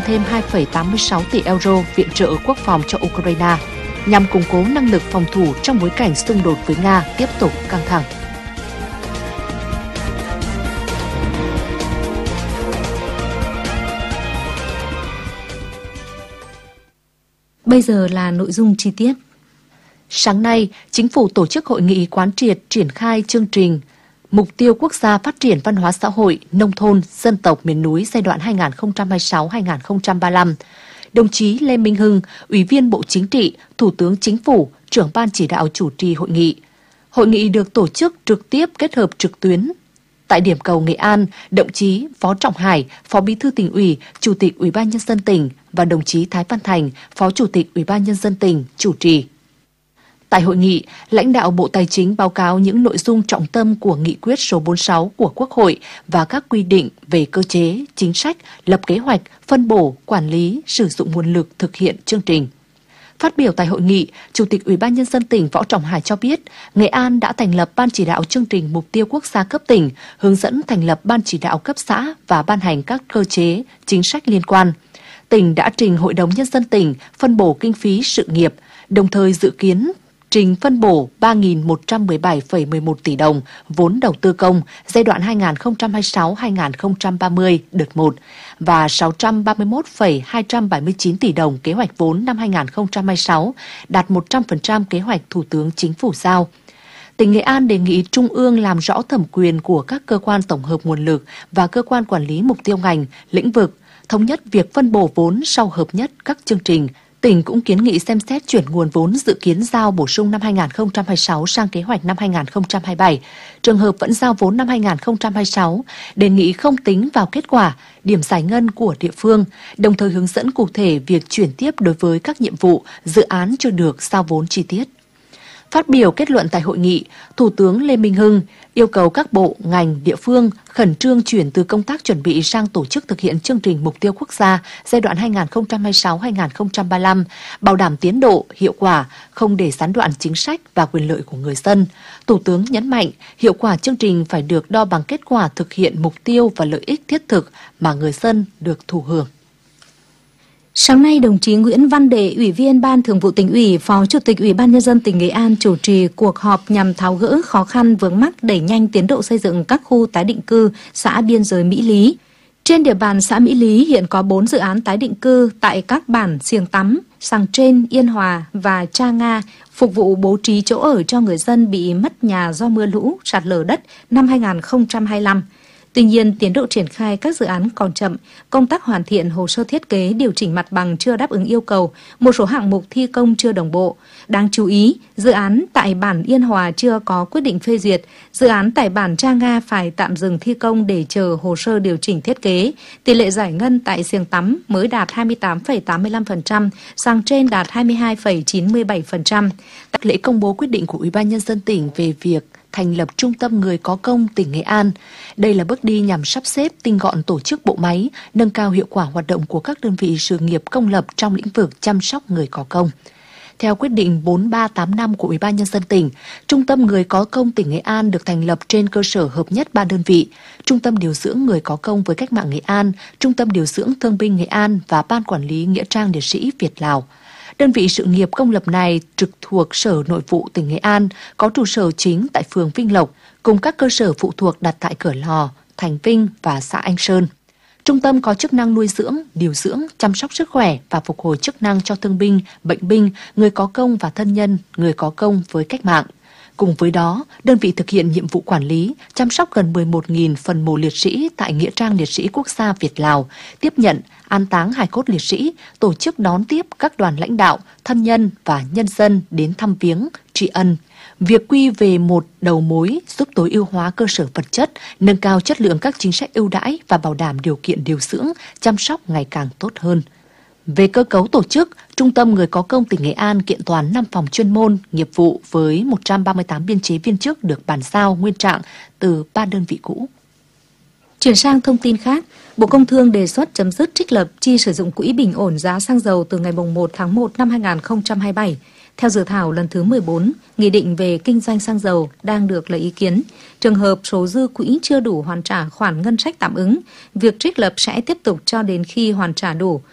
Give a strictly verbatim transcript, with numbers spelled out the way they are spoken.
thêm hai phẩy tám mươi sáu tỷ euro viện trợ quốc phòng cho Ukraine, nhằm củng cố năng lực phòng thủ trong bối cảnh xung đột với Nga tiếp tục căng thẳng. Bây giờ là nội dung chi tiết. Sáng nay, Chính phủ tổ chức hội nghị quán triệt triển khai chương trình Mục tiêu Quốc gia Phát triển Văn hóa Xã hội, Nông thôn, Dân tộc miền núi giai đoạn hai nghìn không trăm hai mươi sáu đến hai nghìn không trăm ba mươi lăm. Đồng chí Lê Minh Hưng, Ủy viên Bộ Chính trị, Thủ tướng Chính phủ, trưởng ban chỉ đạo chủ trì hội nghị. Hội nghị được tổ chức trực tiếp kết hợp trực tuyến. Tại điểm cầu Nghệ An, đồng chí Phó Trọng Hải, Phó Bí thư Tỉnh ủy, Chủ tịch Ủy ban Nhân dân tỉnh và đồng chí Thái Văn Thành, Phó Chủ tịch Ủy ban Nhân dân tỉnh chủ trì. Tại hội nghị, lãnh đạo Bộ Tài chính báo cáo những nội dung trọng tâm của Nghị quyết số bốn mươi sáu của Quốc hội và các quy định về cơ chế, chính sách, lập kế hoạch, phân bổ, quản lý, sử dụng nguồn lực thực hiện chương trình. Phát biểu tại hội nghị, Chủ tịch Ủy ban Nhân dân tỉnh Võ Trọng Hải cho biết, Nghệ An đã thành lập Ban chỉ đạo chương trình Mục tiêu Quốc gia cấp tỉnh, hướng dẫn thành lập Ban chỉ đạo cấp xã và ban hành các cơ chế, chính sách liên quan. Tỉnh đã trình Hội đồng Nhân dân tỉnh phân bổ kinh phí sự nghiệp, đồng thời dự kiến trình phân bổ ba nghìn một trăm mười bảy phẩy mười một tỷ đồng vốn đầu tư công giai đoạn hai nghìn không trăm hai mươi sáu đến hai nghìn không trăm ba mươi đợt một và sáu trăm ba mươi mốt phẩy hai trăm bảy mươi chín tỷ đồng kế hoạch vốn năm hai nghìn không trăm hai mươi sáu, đạt một trăm phần trăm kế hoạch Thủ tướng Chính phủ giao. Tỉnh Nghệ An đề nghị Trung ương làm rõ thẩm quyền của các cơ quan tổng hợp nguồn lực và cơ quan quản lý mục tiêu ngành, lĩnh vực, thống nhất việc phân bổ vốn sau hợp nhất các chương trình. Tỉnh cũng kiến nghị xem xét chuyển nguồn vốn dự kiến giao bổ sung năm hai nghìn không trăm hai mươi sáu sang kế hoạch năm hai nghìn không trăm hai mươi bảy. Trường hợp vẫn giao vốn năm hai nghìn không trăm hai mươi sáu, đề nghị không tính vào kết quả, điểm giải ngân của địa phương, đồng thời hướng dẫn cụ thể việc chuyển tiếp đối với các nhiệm vụ, dự án chưa được giao vốn chi tiết. Phát biểu kết luận tại hội nghị, Thủ tướng Lê Minh Hưng yêu cầu các bộ, ngành, địa phương khẩn trương chuyển từ công tác chuẩn bị sang tổ chức thực hiện chương trình Mục tiêu Quốc gia giai đoạn hai nghìn không trăm hai mươi sáu đến hai nghìn không trăm ba mươi lăm, bảo đảm tiến độ, hiệu quả, không để gián đoạn chính sách và quyền lợi của người dân. Thủ tướng nhấn mạnh, hiệu quả chương trình phải được đo bằng kết quả thực hiện mục tiêu và lợi ích thiết thực mà người dân được thụ hưởng. Sáng nay, đồng chí Nguyễn Văn Đệ, Ủy viên Ban Thường vụ Tỉnh ủy, Phó Chủ tịch Ủy ban Nhân dân tỉnh Nghệ An chủ trì cuộc họp nhằm tháo gỡ khó khăn vướng mắc đẩy nhanh tiến độ xây dựng các khu tái định cư xã biên giới Mỹ Lý. Trên địa bàn xã Mỹ Lý hiện có bốn dự án tái định cư tại các bản Siêng Tắm, Sàng Trên, Yên Hòa và Cha Nga, phục vụ bố trí chỗ ở cho người dân bị mất nhà do mưa lũ, sạt lở đất năm hai nghìn không trăm hai mươi lăm. Tuy nhiên, tiến độ triển khai các dự án còn chậm, công tác hoàn thiện hồ sơ thiết kế, điều chỉnh mặt bằng chưa đáp ứng yêu cầu, một số hạng mục thi công chưa đồng bộ. Đáng chú ý, dự án tại bản Yên Hòa chưa có quyết định phê duyệt, dự án tại bản Cha Nga phải tạm dừng thi công để chờ hồ sơ điều chỉnh thiết kế. Tỷ lệ giải ngân tại Siêng Tắm mới đạt hai mươi tám phẩy tám mươi lăm phần trăm, Sàng Trên đạt hai mươi hai phẩy chín mươi bảy phần trăm. Lễ công bố quyết định của Ủy ban Nhân dân tỉnh về việc thành lập Trung tâm Người có công tỉnh Nghệ An. Đây là bước đi nhằm sắp xếp tinh gọn tổ chức bộ máy, nâng cao hiệu quả hoạt động của các đơn vị sự nghiệp công lập trong lĩnh vực chăm sóc người có công. Theo quyết định bốn ba tám năm của Ủy ban Nhân dân tỉnh, Trung tâm Người có công tỉnh Nghệ An được thành lập trên cơ sở hợp nhất ba đơn vị: Trung tâm điều dưỡng người có công với cách mạng Nghệ An, Trung tâm điều dưỡng thương binh Nghệ An và Ban quản lý nghĩa trang liệt sĩ Việt Lào. Đơn vị sự nghiệp công lập này trực thuộc Sở Nội vụ tỉnh Nghệ An, có trụ sở chính tại phường Vinh Lộc, cùng các cơ sở phụ thuộc đặt tại Cửa Lò, Thành Vinh và xã Anh Sơn. Trung tâm có chức năng nuôi dưỡng, điều dưỡng, chăm sóc sức khỏe và phục hồi chức năng cho thương binh, bệnh binh, người có công và thân nhân, người có công với cách mạng. Cùng với đó, đơn vị thực hiện nhiệm vụ quản lý, chăm sóc gần mười một nghìn phần mộ liệt sĩ tại Nghĩa trang Liệt sĩ Quốc gia Việt Lào, tiếp nhận, an táng hài cốt liệt sĩ, tổ chức đón tiếp các đoàn lãnh đạo, thân nhân và nhân dân đến thăm viếng, tri ân. Việc quy về một đầu mối giúp tối ưu hóa cơ sở vật chất, nâng cao chất lượng các chính sách ưu đãi và bảo đảm điều kiện điều dưỡng, chăm sóc ngày càng tốt hơn. Về cơ cấu tổ chức, Trung tâm Người có công tỉnh Nghệ An kiện toàn năm phòng chuyên môn, nghiệp vụ với một trăm ba mươi tám biên chế viên chức được bàn giao nguyên trạng từ ba đơn vị cũ. Chuyển sang thông tin khác, Bộ Công Thương đề xuất chấm dứt trích lập chi sử dụng quỹ bình ổn giá xăng dầu từ ngày một tháng một năm hai nghìn không trăm hai mươi bảy. Theo dự thảo lần thứ mười bốn, Nghị định về kinh doanh xăng dầu đang được lấy ý kiến. Trường hợp số dư quỹ chưa đủ hoàn trả khoản ngân sách tạm ứng, việc trích lập sẽ tiếp tục cho đến khi hoàn trả đủ.